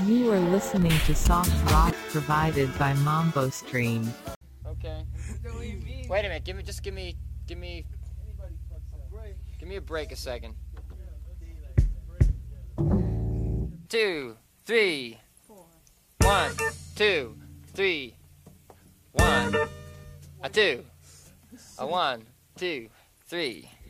You are listening to soft rock provided by Mambo Stream. Okay. Wait a minute. Give me a break a second. 2, 3. 1, 2, 3. 1, a 2, a 1, 2, 3.